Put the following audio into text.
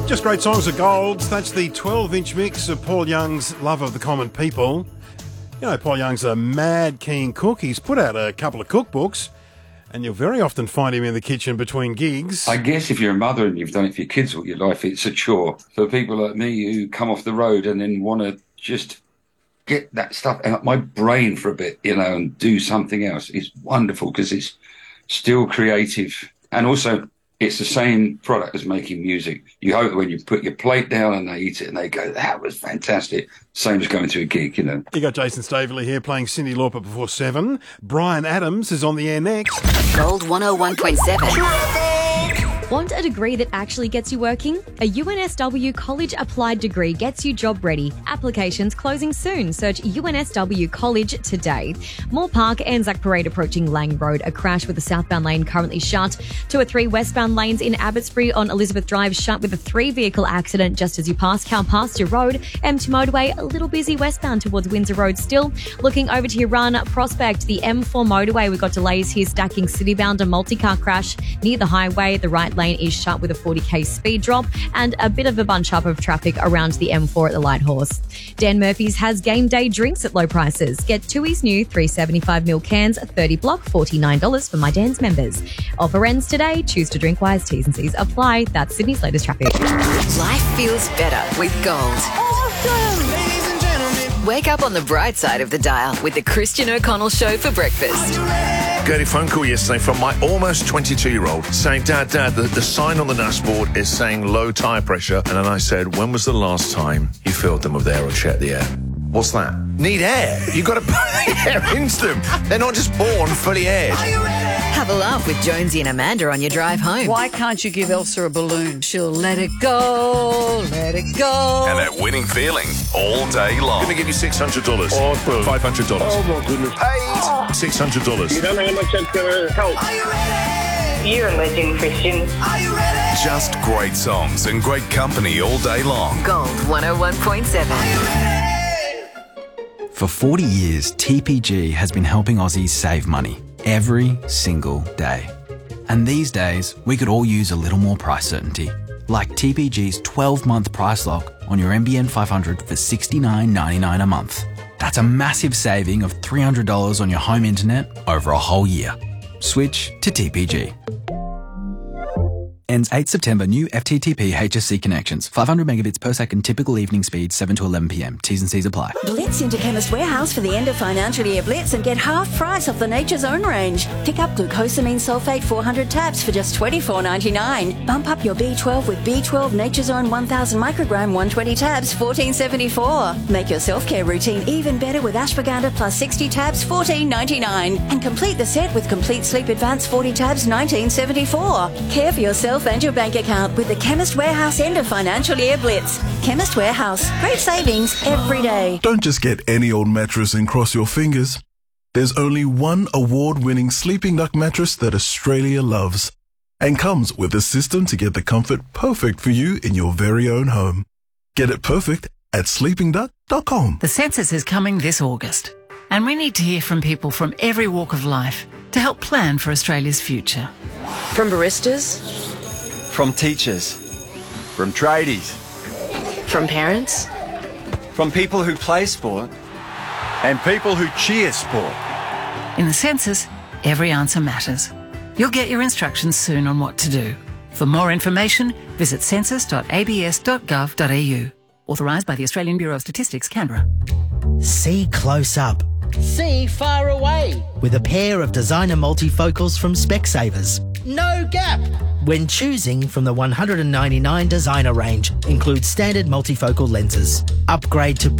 Just great songs of gold. That's the 12-inch mix of Paul Young's Love of the Common People. You know, Paul Young's a mad keen cook. He's put out a couple of cookbooks, and you'll very often find him in the kitchen between gigs. I guess if you're a mother and you've done it for your kids all your life, it's a chore. For people like me who come off the road and then want to just get that stuff out my brain for a bit, you know, and do something else, it's wonderful because it's still creative. And also, it's the same product as making music. You hope that when you put your plate down and they eat it and they go, that was fantastic. Same as going to a gig, you know. You got Jason Staveley here playing Cyndi Lauper before 7. Brian Adams is on the air next. Gold 101.7. Want a degree that actually gets you working? A UNSW College Applied degree gets you job ready. Applications closing soon. Search UNSW College today. Moore Park, Anzac Parade approaching Lang Road. A crash with the southbound lane currently shut. 2 or 3 westbound lanes in Abbotsbury on Elizabeth Drive shut with a 3-vehicle accident just as you pass Cow Pasture Road. M2 motorway a little busy westbound towards Windsor Road still. Looking over to your run Prospect, the M4 motorway. We've got delays here stacking citybound. A multi-car crash near the highway. The right lane is shut with a 40k speed drop and a bit of a bunch up of traffic around the M4 at the Light Horse. Dan Murphy's has game day drinks at low prices. Get Tooheys new 375ml cans, 30 block, $49 for My Dan's members. Offer ends today. Choose to drink wise. T's and C's apply. That's Sydney's latest traffic. Life feels better with gold. Awesome! Wake up on the bright side of the dial with the Christian O'Connell Show for breakfast. Got a phone call yesterday from my almost 22-year-old saying, Dad, the sign on the dashboard is saying low tyre pressure. And then I said, when was the last time you filled them with air or checked the air? What's that? Need air. You've got to put air into them. They're not just born fully aired. Have a laugh with Jonesy and Amanda on your drive home. Why can't you give Elsa a balloon? She'll let it go, let it go. And that winning feeling all day long. I'm going to give you $600. Awesome. $500. Oh, my goodness. Paid. $600. You don't know how much that's going to help. Are you ready? You're a legend, Christian. Are you ready? Just great songs and great company all day long. Gold 101.7. For 40 years, TPG has been helping Aussies save money every single day. And these days, we could all use a little more price certainty. Like TPG's 12-month price lock on your NBN 500 for $69.99 a month. That's a massive saving of $300 on your home internet over a whole year. Switch to TPG. Ends 8 September. New FTTP HSC connections. 500 megabits per second. Typical evening speed 7 to 11 p.m. T's and C's apply. Blitz into Chemist Warehouse for the end of financial year blitz and get half price off the Nature's Own range. Pick up glucosamine sulfate 400 tabs for just $24.99. Bump up your B12 with B12 Nature's Own 1000 microgram 120 tabs, $14.74. Make your self-care routine even better with ashwagandha plus 60 tabs, $14.99. And complete the set with Complete Sleep Advance 40 tabs, $19.74. Care for yourself and your bank account with the Chemist Warehouse end of financial year blitz. Chemist Warehouse. Great savings every day. Don't just get any old mattress and cross your fingers. There's only one award-winning Sleeping Duck mattress that Australia loves and comes with a system to get the comfort perfect for you in your very own home. Get it perfect at sleepingduck.com. The census is coming this August, and we need to hear from people from every walk of life to help plan for Australia's future. From baristas, from teachers, from tradies, from parents, from people who play sport, and people who cheer sport. In the census, every answer matters. You'll get your instructions soon on what to do. For more information, visit census.abs.gov.au. Authorised by the Australian Bureau of Statistics, Canberra. See close up. See far away. With a pair of designer multifocals from Specsavers. No gap. When choosing from the 199 designer range, includes standard multifocal lenses. Upgrade to